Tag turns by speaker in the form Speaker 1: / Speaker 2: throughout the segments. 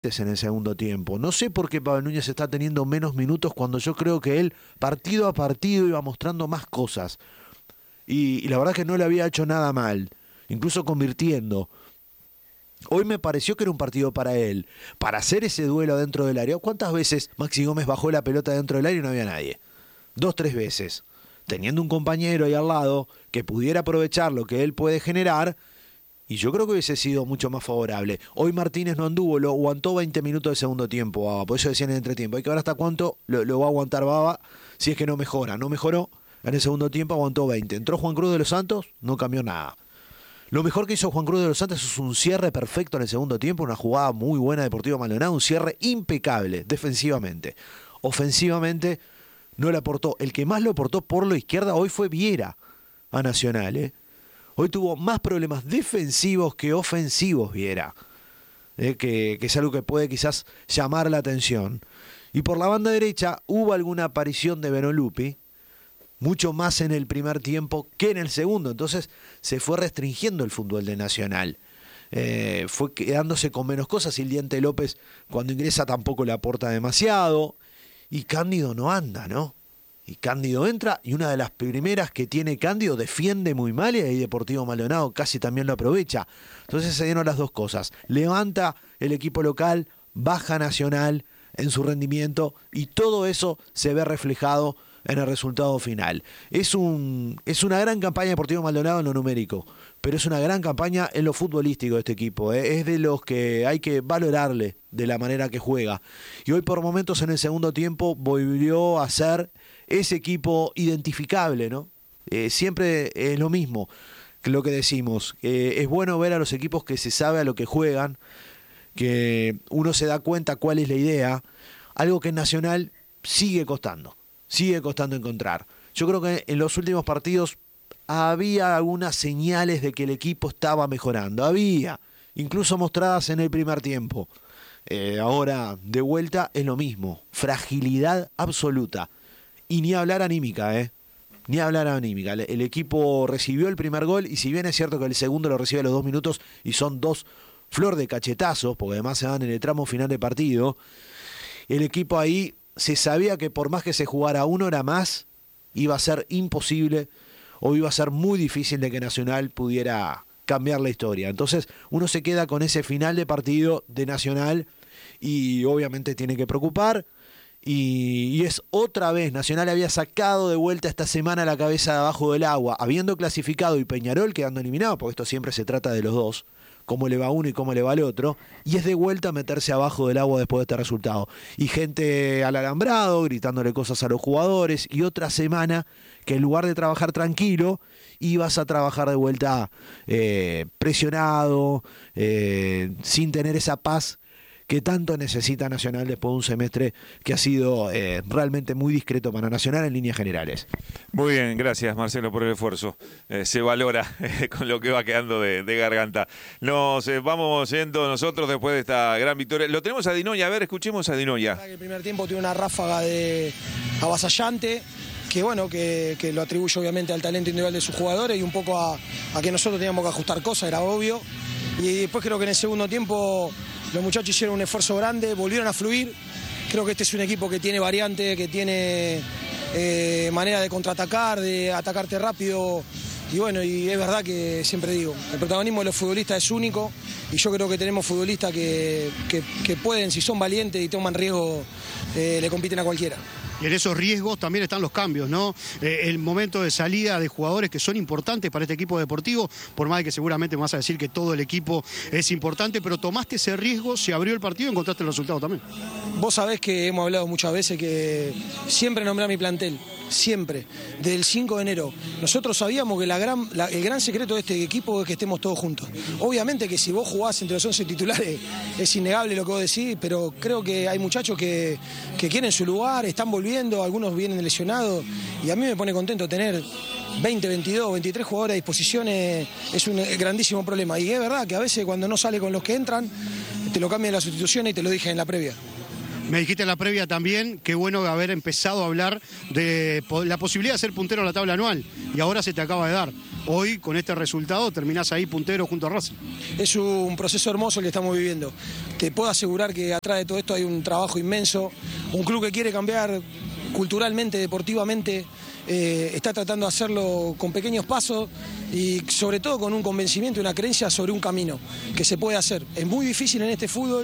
Speaker 1: en el segundo tiempo. No sé por qué Pavel Núñez está teniendo menos minutos cuando yo creo que él partido a partido iba mostrando más cosas. Y la verdad que no le había hecho nada mal, incluso convirtiendo. Hoy me pareció que era un partido para él, para hacer ese duelo dentro del área. ¿Cuántas veces Maxi Gómez bajó la pelota dentro del área y no había nadie? 2, 3 veces. Teniendo un compañero ahí al lado que pudiera aprovechar lo que él puede generar, y yo creo que hubiese sido mucho más favorable. Hoy Martínez no anduvo, lo aguantó 20 minutos de segundo tiempo, Baba. Por eso decían en el entretiempo. Hay que ver hasta cuánto lo va a aguantar Baba si es que no mejora. No mejoró en el segundo tiempo, aguantó 20. Entró Juan Cruz de los Santos, no cambió nada. Lo mejor que hizo Juan Cruz de los Santos es un cierre perfecto en el segundo tiempo, una jugada muy buena de Deportivo Maldonado, un cierre impecable defensivamente. Ofensivamente no le aportó. El que más lo aportó por la izquierda hoy fue Viera a Nacional, Hoy tuvo más problemas defensivos que ofensivos, Viera, que es algo que puede quizás llamar la atención. Y por la banda derecha hubo alguna aparición de Benolupi, mucho más en el primer tiempo que en el segundo. Entonces se fue restringiendo el fútbol de Nacional. Fue quedándose con menos cosas. Y el Diente López, cuando ingresa, tampoco le aporta demasiado. Y Cándido no anda, ¿no? Y Cándido entra, y una de las primeras que tiene Cándido defiende muy mal, y ahí Deportivo Maldonado casi también lo aprovecha. Entonces se dieron las dos cosas. Levanta el equipo local, baja Nacional en su rendimiento, y todo eso se ve reflejado en el resultado final. Es una gran campaña de Deportivo Maldonado en lo numérico, pero es una gran campaña en lo futbolístico de este equipo. Es de los que hay que valorarle de la manera que juega. Y hoy por momentos en el segundo tiempo volvió a ser ese equipo identificable, ¿no? Siempre es lo mismo que lo que decimos. Es bueno ver a los equipos que se sabe a lo que juegan, que uno se da cuenta cuál es la idea, algo que en Nacional sigue costando encontrar. Yo creo que en los últimos partidos había algunas señales de que el equipo estaba mejorando, había, incluso mostradas en el primer tiempo. Ahora, de vuelta, es lo mismo, fragilidad absoluta. Y ni hablar anímica, Ni hablar anímica. El equipo recibió el primer gol, y si bien es cierto que el segundo lo recibe a los 2 minutos y son 2 flor de cachetazos, porque además se dan en el tramo final de partido, el equipo ahí se sabía que por más que se jugara 1 hora más, iba a ser imposible o iba a ser muy difícil de que Nacional pudiera cambiar la historia. Entonces uno se queda con ese final de partido de Nacional y obviamente tiene que preocupar. Y es otra vez, Nacional había sacado de vuelta esta semana la cabeza de abajo del agua, habiendo clasificado y Peñarol quedando eliminado, porque esto siempre se trata de los dos, cómo le va uno y cómo le va el otro, y es de vuelta a meterse abajo del agua después de este resultado. Y gente al alambrado, gritándole cosas a los jugadores, y otra semana que en lugar de trabajar tranquilo, ibas a trabajar de vuelta presionado, sin tener esa paz que tanto necesita Nacional después de un semestre que ha sido realmente muy discreto para Nacional en líneas generales.
Speaker 2: Muy bien, gracias Marcelo por el esfuerzo. Se valora con lo que va quedando de garganta. Nos vamos yendo nosotros después de esta gran victoria. Lo tenemos a Dinoya, a ver, escuchemos a Dinoya.
Speaker 3: El primer tiempo tuvo una ráfaga de avasallante, que bueno, que lo atribuye obviamente al talento individual de sus jugadores y un poco a que nosotros teníamos que ajustar cosas, era obvio. Y después creo que en el segundo tiempo los muchachos hicieron un esfuerzo grande, volvieron a fluir. Creo que este es un equipo que tiene variante, que tiene manera de contraatacar, de atacarte rápido. Y bueno, y es verdad que siempre digo, el protagonismo de los futbolistas es único y yo creo que tenemos futbolistas que pueden, si son valientes y toman riesgo, le compiten a cualquiera.
Speaker 4: Y en esos riesgos también están los cambios, ¿no? El momento de salida de jugadores que son importantes para este equipo deportivo, por más que seguramente me vas a decir que todo el equipo es importante, pero tomaste ese riesgo, se abrió el partido y encontraste el resultado también.
Speaker 3: Vos sabés que hemos hablado muchas veces que siempre nombré a mi plantel, siempre, desde el 5 de enero. Nosotros sabíamos que el gran secreto de este equipo es que estemos todos juntos. Obviamente que si vos jugás entre los 11 titulares es innegable lo que vos decís, pero creo que hay muchachos que quieren su lugar, están volviendo, algunos vienen lesionados y a mí me pone contento tener 20, 22, 23 jugadores a disposición. Es un grandísimo problema y es verdad que a veces cuando no sale con los que entran te lo cambian las sustituciones y te lo dije en la previa.
Speaker 4: Me dijiste en la previa también, qué bueno haber empezado a hablar de la posibilidad de ser puntero en la tabla anual y ahora se te acaba de dar. hoy con este resultado terminás ahí puntero junto a Racing.
Speaker 3: Es un proceso hermoso el que estamos viviendo. Te puedo asegurar que atrás de todo esto hay un trabajo inmenso, un club que quiere cambiar culturalmente, deportivamente, está tratando de hacerlo con pequeños pasos y sobre todo con un convencimiento y una creencia sobre un camino que se puede hacer. Es muy difícil en este fútbol,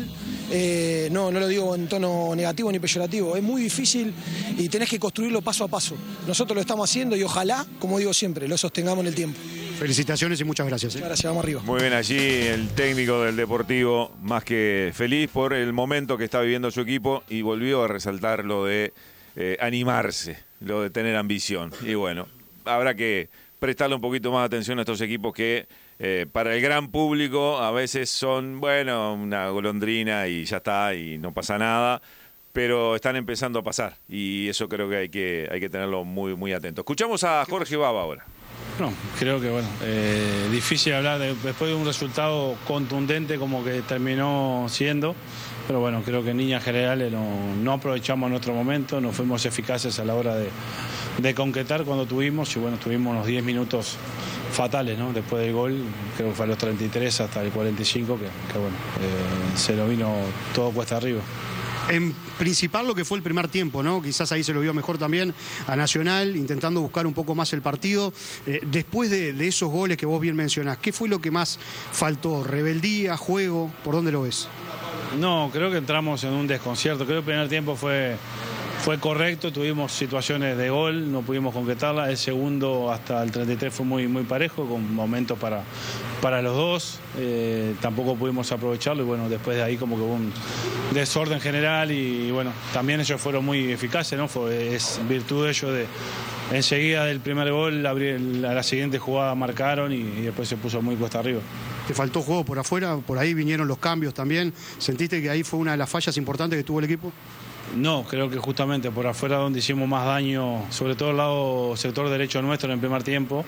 Speaker 3: no lo digo en tono negativo ni peyorativo, es muy difícil y tenés que construirlo paso a paso. Nosotros lo estamos haciendo y ojalá, como digo siempre, lo sostengamos en el tiempo.
Speaker 4: Felicitaciones y muchas gracias.
Speaker 3: Muchas gracias, vamos arriba.
Speaker 2: Muy bien allí el técnico del Deportivo, más que feliz por el momento que está viviendo su equipo y volvió a resaltar lo de animarse, lo de tener ambición. Y bueno, habrá que prestarle un poquito más de atención a estos equipos que para el gran público a veces son, bueno, una golondrina y ya está, y no pasa nada, pero están empezando a pasar y eso creo que hay que tenerlo muy, muy atento. Escuchamos a Jorge Baba ahora.
Speaker 5: No, creo que bueno, difícil hablar después de un resultado contundente como que terminó siendo, pero bueno, creo que en líneas generales no aprovechamos nuestro momento, no fuimos eficaces a la hora de concretar cuando tuvimos, y bueno, tuvimos unos 10 minutos fatales, ¿no? Después del gol, creo que fue a los 33 hasta el 45, que bueno, se lo vino todo cuesta arriba.
Speaker 4: En principal lo que fue el primer tiempo, ¿no? Quizás ahí se lo vio mejor también a Nacional, intentando buscar un poco más el partido. Después de esos goles que vos bien mencionás, ¿qué fue lo que más faltó? ¿Rebeldía, juego? ¿Por dónde lo ves?
Speaker 5: No, creo que entramos en un desconcierto. Creo que el primer tiempo fue correcto, tuvimos situaciones de gol, no pudimos concretarla. El segundo hasta el 33 fue muy, muy parejo, con momentos para los dos. Tampoco pudimos aprovecharlo y bueno, después de ahí como que hubo un desorden general y bueno, también ellos fueron muy eficaces, ¿no? Es virtud de ellos de enseguida del primer gol, a la siguiente jugada marcaron y después se puso muy cuesta arriba.
Speaker 4: ¿Te faltó juego por afuera? Por ahí vinieron los cambios también. ¿Sentiste que ahí fue una de las fallas importantes que tuvo el equipo?
Speaker 5: No, creo que justamente por afuera donde hicimos más daño, sobre todo el sector derecho nuestro en el primer tiempo.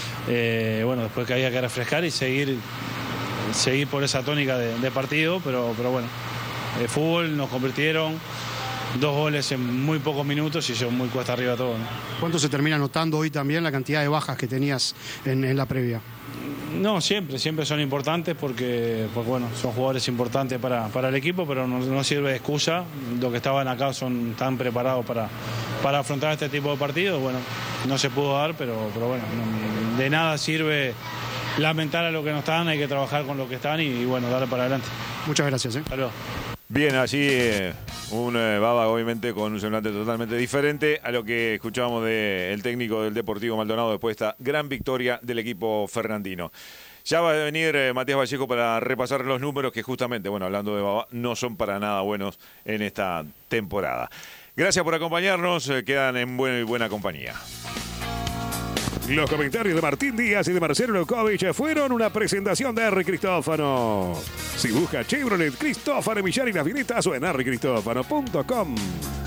Speaker 5: Bueno, después que había que refrescar y seguir por esa tónica de partido, pero bueno, el fútbol nos convirtieron 2 goles en muy pocos minutos y son muy cuesta arriba todo, ¿no?
Speaker 4: ¿Cuánto se termina notando hoy también la cantidad de bajas que tenías en la previa?
Speaker 5: No, siempre son importantes porque bueno, son jugadores importantes para el equipo, pero no sirve de excusa. Los que estaban acá están preparados para afrontar este tipo de partidos. Bueno, no se pudo dar, pero bueno, de nada sirve lamentar a los que no están, hay que trabajar con los que están y bueno, darle para adelante.
Speaker 4: Muchas gracias.
Speaker 5: Hasta luego.
Speaker 2: Bien, allí un Baba obviamente con un semblante totalmente diferente a lo que escuchábamos del técnico del Deportivo Maldonado después de esta gran victoria del equipo fernandino. Ya va a venir Matías Vallejo para repasar los números que justamente, bueno, hablando de Baba, no son para nada buenos en esta temporada. Gracias por acompañarnos, quedan en buena compañía.
Speaker 6: Los comentarios de Martín Díaz y de Marcelo Lokovic fueron una presentación de R. Cristófano. Si busca Chevrolet Cristófano Millán y las vinetas o en rcristófano.com.